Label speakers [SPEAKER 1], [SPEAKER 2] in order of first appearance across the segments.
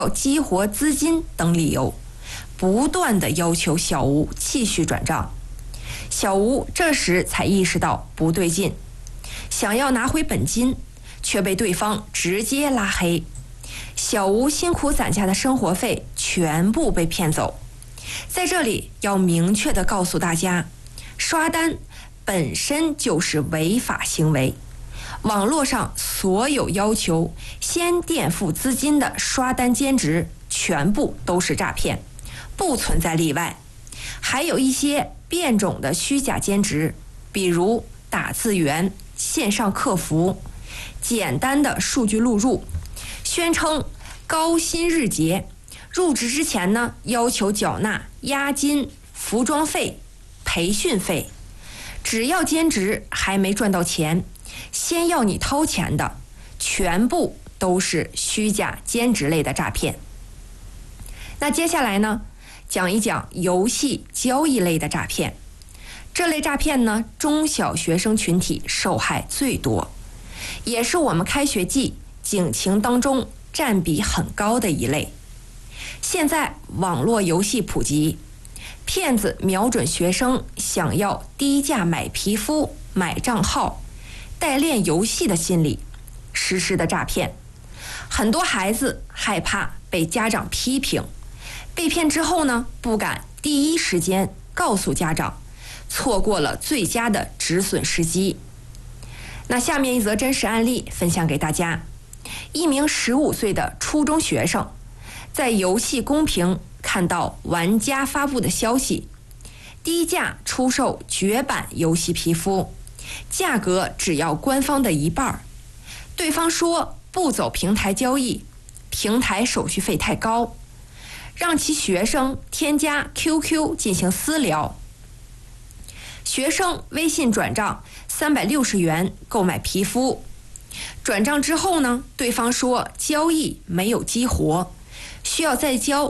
[SPEAKER 1] 激活资金等理由，不断地要求小吴继续转账。小吴这时才意识到不对劲，想要拿回本金，却被对方直接拉黑。小吴辛苦攒下的生活费全部被骗走。在这里要明确地告诉大家，刷单本身就是违法行为。网络上所有要求先垫付资金的刷单兼职全部都是诈骗，不存在例外。还有一些变种的虚假兼职，比如打字员、线上客服、简单的数据录入，宣称高薪日结，入职之前呢要求缴纳押金、服装费、培训费，只要兼职还没赚到钱，先要你掏钱的，全部都是虚假兼职类的诈骗。那接下来呢，讲一讲游戏交易类的诈骗。这类诈骗呢，中小学生群体受害最多，也是我们开学季警情当中占比很高的一类。现在网络游戏普及，骗子瞄准学生想要低价买皮肤、买账号、代练游戏的心理实施的诈骗。很多孩子害怕被家长批评，被骗之后呢，不敢第一时间告诉家长，错过了最佳的止损时机。那下面一则真实案例分享给大家。一名15岁的初中学生在游戏公屏看到玩家发布的消息，低价出售绝版游戏皮肤，价格只要官方的一半。对方说不走平台交易，平台手续费太高，让其学生添加 QQ 进行私聊。学生微信转账360元购买皮肤，转账之后呢，对方说交易没有激活，需要再交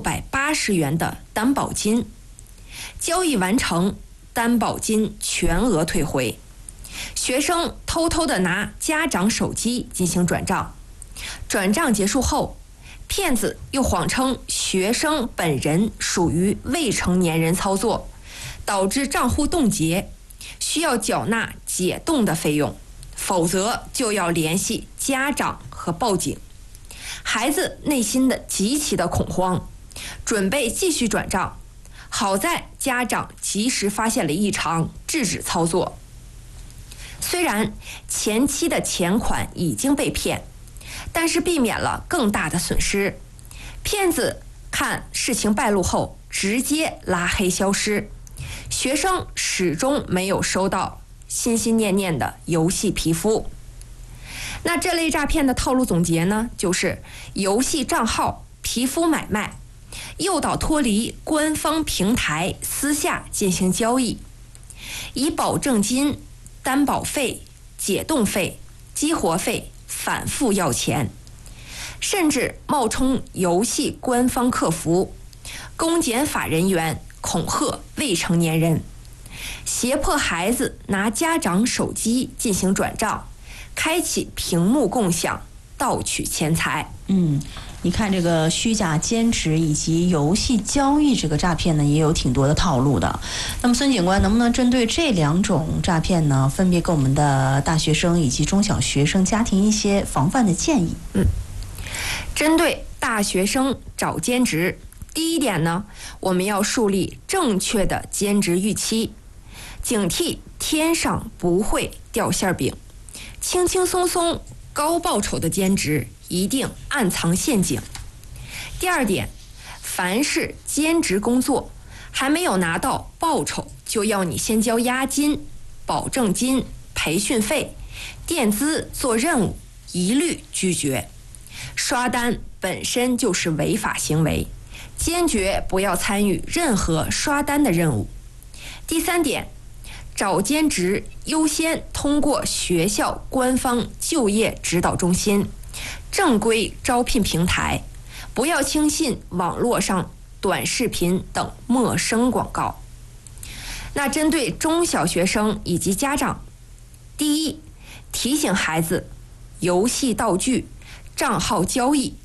[SPEAKER 1] 680元的担保金。交易完成，担保金全额退回。学生偷偷地拿家长手机进行转账，转账结束后，骗子又谎称学生本人属于未成年人操作，导致账户冻结，需要缴纳解冻的费用，否则就要联系家长和报警。孩子内心的极其的恐慌，准备继续转账，好在家长及时发现了异常，制止操作。虽然前期的钱款已经被骗，但是避免了更大的损失。骗子看事情败露后，直接拉黑消失，学生始终没有收到心心念念的游戏皮肤。那这类诈骗的套路总结呢，就是游戏账号、皮肤买卖，诱导脱离官方平台，私下进行交易，以保证金、担保费、解冻费、激活费反复要钱，甚至冒充游戏官方客服，公检法人员恐吓未成年人，胁迫孩子拿家长手机进行转账，开启屏幕共享，盗取钱财。
[SPEAKER 2] 你看这个虚假兼职以及游戏交易这个诈骗呢，也有挺多的套路的。那么孙警官能不能针对这两种诈骗呢，分别给我们的大学生以及中小学生家庭一些防范的建议？
[SPEAKER 1] 针对大学生找兼职，第一点呢，我们要树立正确的兼职预期，警惕天上不会掉馅饼，轻轻松松高报酬的兼职一定暗藏陷阱。第二点，凡是兼职工作还没有拿到报酬，就要你先交押金、保证金、培训费、垫资做任务，一律拒绝。刷单本身就是违法行为，坚决不要参与任何刷单的任务。第三点，找兼职优先通过学校官方就业指导中心、正规招聘平台，不要轻信网络上短视频等陌生广告。那针对中小学生以及家长，第一，提醒孩子游戏道具、账号交易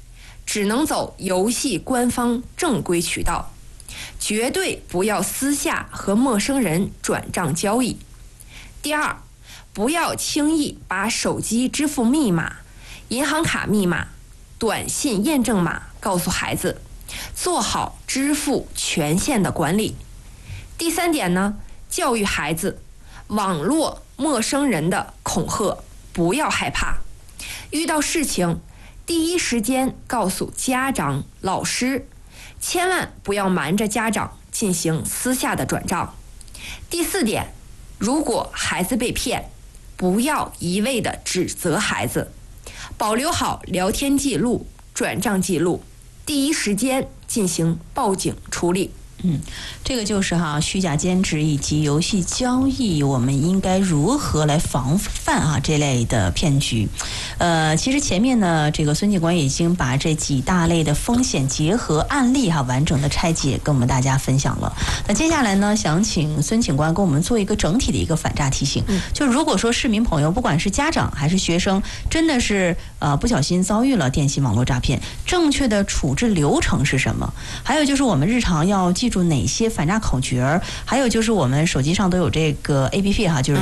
[SPEAKER 1] 只能走游戏官方正规渠道，绝对不要私下和陌生人转账交易。第二，不要轻易把手机支付密码、银行卡密码、短信验证码告诉孩子，做好支付权限的管理。第三点呢，教育孩子，网络陌生人的恐吓不要害怕，遇到事情第一时间告诉家长、老师，千万不要瞒着家长进行私下的转账。第四点，如果孩子被骗，不要一味的指责孩子，保留好聊天记录、转账记录，第一时间进行报警处理。
[SPEAKER 2] 这个就是虚假兼职以及游戏交易，我们应该如何来防范这类的骗局？其实前面呢，这个孙警官已经把这几大类的风险结合案例完整的拆解跟我们大家分享了。那接下来呢，想请孙警官给我们做一个整体的一个反诈提醒。就如果说市民朋友，不管是家长还是学生，真的是不小心遭遇了电信网络诈骗，正确的处置流程是什么？还有就是我们日常要记住哪些反诈口诀，还有就是我们手机上都有这个 APP 就是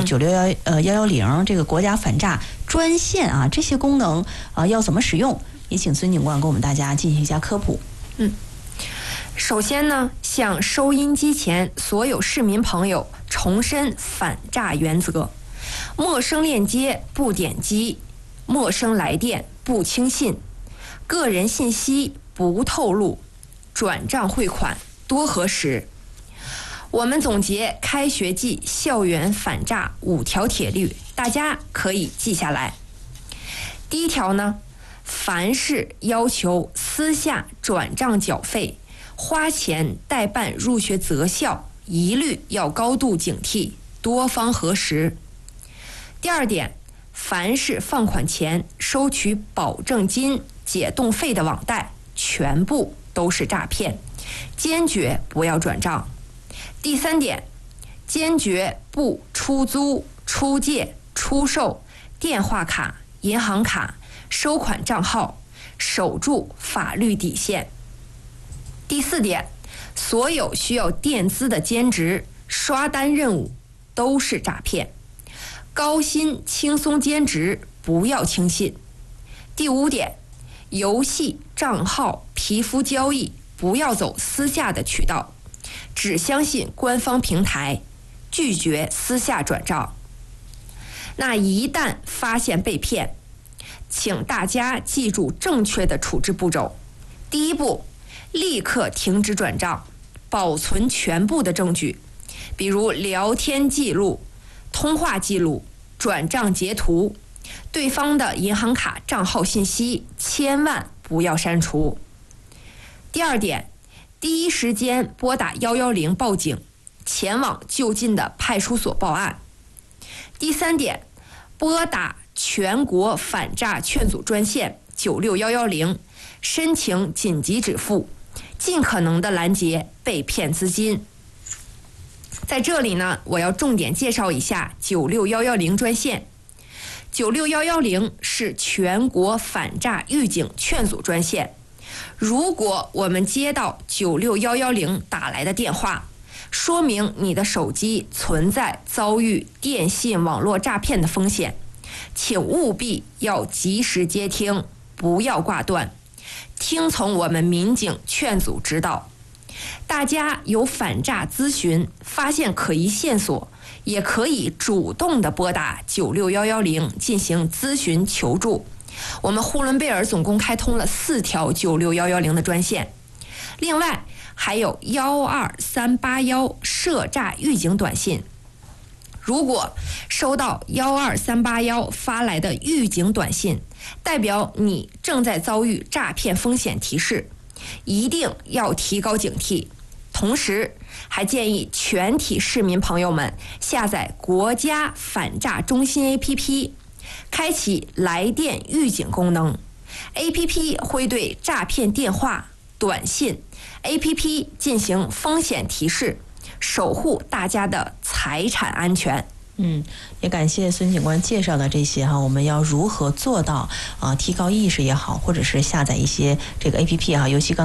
[SPEAKER 2] 96110这个国家反诈专线这些功能要怎么使用？也请孙警官给我们大家进行一下科普。
[SPEAKER 1] 首先呢，向收音机前所有市民朋友重申反诈原则：陌生链接不点击，陌生来电不轻信，个人信息不透露，转账汇款多核实。我们总结开学季校园反诈5条铁律，大家可以记下来。第一条呢，凡是要求私下转账缴费、花钱代办入学择校，一律要高度警惕，多方核实。第二点，凡是放款前收取保证金、解冻费的网贷，全部都是诈骗，坚决不要转账。第三点，坚决不出租、出借、出售电话卡、银行卡、收款账号，守住法律底线。第四点，所有需要垫资的兼职、刷单任务都是诈骗，高薪轻松兼职不要轻信。第五点，游戏账号、皮肤交易不要走私下的渠道，只相信官方平台，拒绝私下转账。那一旦发现被骗，请大家记住正确的处置步骤。第一步，立刻停止转账，保存全部的证据，比如聊天记录、通话记录、转账截图，对方的银行卡账号信息千万不要删除。第二点，第一时间拨打110报警，前往就近的派出所报案。第三点，拨打全国反诈劝阻专线96110，申请紧急止付，尽可能的拦截被骗资金。在这里呢，我要重点介绍一下96110专线。96110是全国反诈预警劝阻专线。如果我们接到96110打来的电话，说明你的手机存在遭遇电信网络诈骗的风险，请务必要及时接听，不要挂断，听从我们民警劝阻指导。大家有反诈咨询，发现可疑线索，也可以主动的拨打96110进行咨询求助。我们呼伦贝尔总共开通了4条96110的专线，另外还有12381涉诈预警短信。如果收到12381发来的预警短信，代表你正在遭遇诈骗风险提示，一定要提高警惕。同时还建议全体市民朋友们下载国家反诈中心 APP， 开启来电预警功能。 APP 会对诈骗电话、短信 APP 进行风险提示，守护大家的财产安全。
[SPEAKER 2] 也感谢孙警官介绍的这些哈，我们要如何做到提高意识也好，或者是下载一些这个 APP 啊，尤其刚